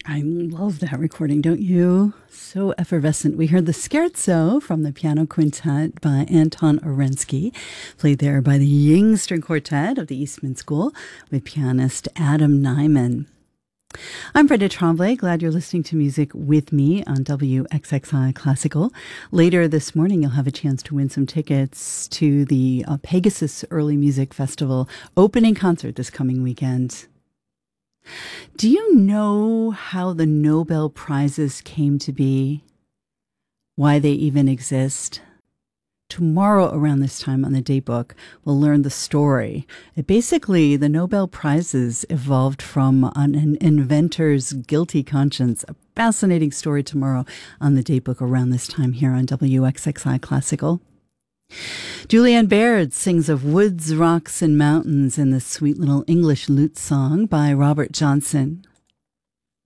I love that recording, don't you? So effervescent. We heard the Scherzo from the piano quintet by Anton Orensky, played there by the Ying String Quartet of the Eastman School with pianist Adam Nyman. I'm Brenda Tremblay. Glad you're listening to music with me on WXXI Classical. Later this morning, you'll have a chance to win some tickets to the Pegasus Early Music Festival opening concert this coming weekend. Do you know how the Nobel Prizes came to be? Why they even exist? Tomorrow around this time on the Datebook, we'll learn the story. Basically, the Nobel Prizes evolved from an inventor's guilty conscience. A fascinating story tomorrow on the Datebook around this time here on WXXI Classical. Julianne Baird sings of woods, rocks, and mountains in this sweet little English lute song by Robert Johnson.